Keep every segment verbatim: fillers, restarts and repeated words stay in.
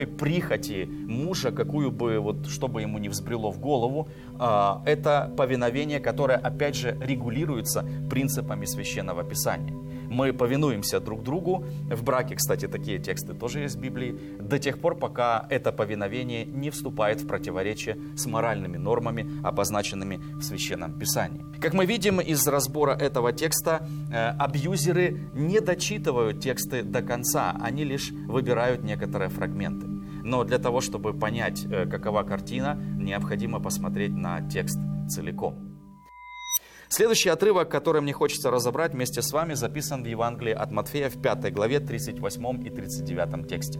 прихоти мужа, какую бы, вот, чтобы ему не взбрело в голову, это повиновение, которое, опять же, регулируется принципами Священного Писания. Мы повинуемся друг другу, в браке, кстати, такие тексты тоже есть в Библии, до тех пор, пока это повиновение не вступает в противоречие с моральными нормами, обозначенными в Священном Писании. Как мы видим из разбора этого текста, абьюзеры не дочитывают тексты до конца, они лишь выбирают некоторые фрагменты. Но для того, чтобы понять, какова картина, необходимо посмотреть на текст целиком. Следующий отрывок, который мне хочется разобрать вместе с вами, записан в Евангелии от Матфея в пятой главе, тридцать восьмом и тридцать девятом тексте.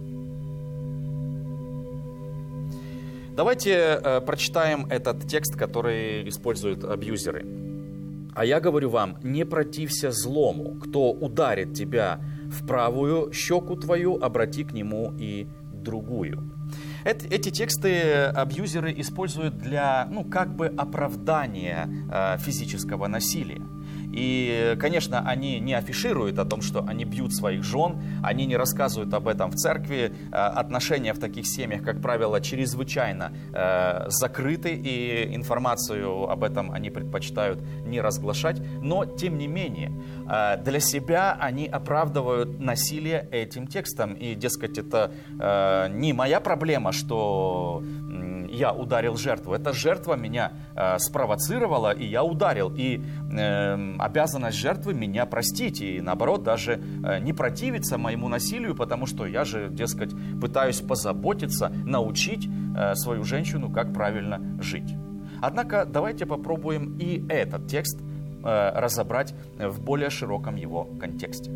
Давайте э, прочитаем этот текст, который используют абьюзеры. «А я говорю вам, не протився злому, кто ударит тебя в правую щеку твою, обрати к нему и другую». Эти тексты абьюзеры используют для, ну, как бы оправдания э, физического насилия. И, конечно, они не афишируют о том, что они бьют своих жен, они не рассказывают об этом в церкви. Отношения в таких семьях, как правило, чрезвычайно э, закрыты, и информацию об этом они предпочитают не разглашать. Но, тем не менее, э, для себя они оправдывают насилие этим текстом. И, дескать, это э, не моя проблема, что э, я ударил жертву. Эта жертва меня э, спровоцировала, и я ударил. И э, обязанность жертвы меня простить. И наоборот, даже э, не противиться моему насилию, потому что я же, дескать, пытаюсь позаботиться, научить э, свою женщину, как правильно жить. Однако давайте попробуем и этот текст э, разобрать в более широком его контексте.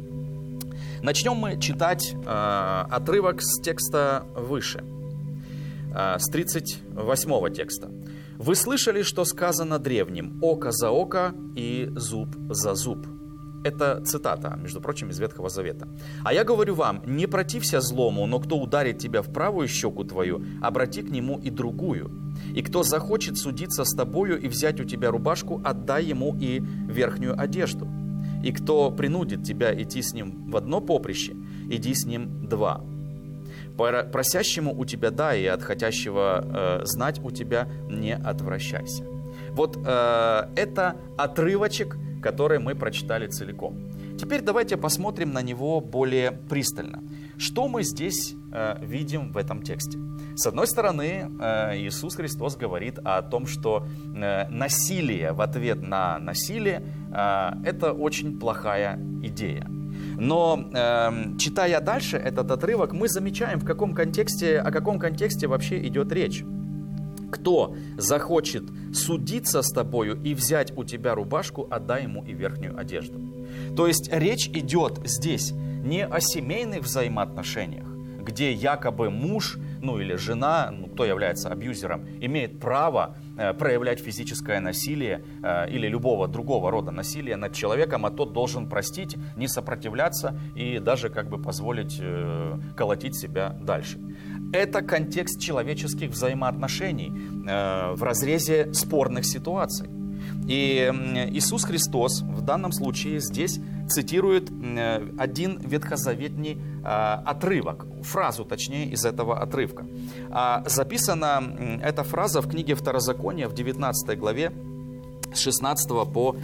Начнем мы читать э, отрывок с текста выше, э, с тридцать восьмого текста. «Вы слышали, что сказано древним: око за око и зуб за зуб». Это цитата, между прочим, из Ветхого Завета. «А я говорю вам, не протився злому, но кто ударит тебя в правую щеку твою, обрати к нему и другую. И кто захочет судиться с тобою и взять у тебя рубашку, отдай ему и верхнюю одежду. И кто принудит тебя идти с ним в одно поприще, иди с ним два. Просящему у тебя дай, и от хотящего э, знать у тебя не отвращайся». Вот э, это отрывочек, который мы прочитали целиком. Теперь давайте посмотрим на него более пристально. Что мы здесь э, видим в этом тексте? С одной стороны, э, Иисус Христос говорит о том, что э, насилие в ответ на насилие э, – это очень плохая идея. Но э, читая дальше этот отрывок, мы замечаем, в каком контексте, о каком контексте вообще идет речь. «Кто захочет судиться с тобою и взять у тебя рубашку, отдай ему и верхнюю одежду». То есть речь идет здесь не о семейных взаимоотношениях, где якобы муж, ну или жена, ну, кто является абьюзером, имеет право э, проявлять физическое насилие э, или любого другого рода насилия над человеком, а тот должен простить, не сопротивляться и даже как бы позволить э, колотить себя дальше. Это контекст человеческих взаимоотношений э, в разрезе спорных ситуаций. И Иисус Христос в данном случае здесь цитирует один ветхозаветний отрывок, фразу точнее из этого отрывка. Записана эта фраза в книге Второзакония в девятнадцатой главе с шестнадцатого по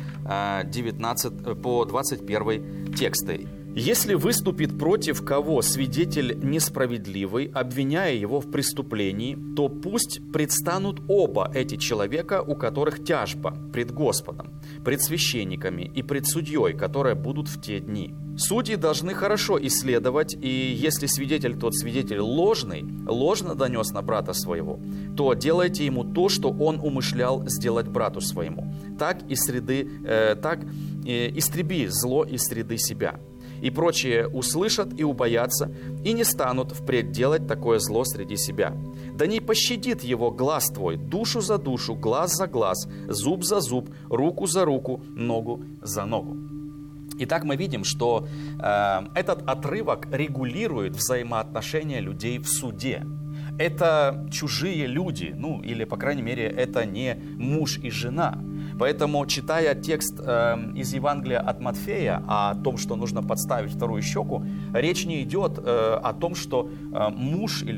двадцать первый тексты. «Если выступит против кого свидетель несправедливый, обвиняя его в преступлении, то пусть предстанут оба эти человека, у которых тяжба пред Господом, пред священниками и пред судьей, которые будут в те дни. Судьи должны хорошо исследовать, и если свидетель тот свидетель ложный, ложно донес на брата своего, то делайте ему то, что он умышлял сделать брату своему. Так и среды, э, так э, истреби зло из среды себя». И прочие услышат и убоятся, и не станут впредь делать такое зло среди себя. Да не пощадит его глаз твой, душу за душу, глаз за глаз, зуб за зуб, руку за руку, ногу за ногу. Итак, мы видим, что э, этот отрывок регулирует взаимоотношения людей в суде. Это чужие люди, ну или, по крайней мере, это не муж и жена. Поэтому, читая текст э, из Евангелия от Матфея о том, что нужно подставить вторую щеку, речь не идет э, о том, что э, муж или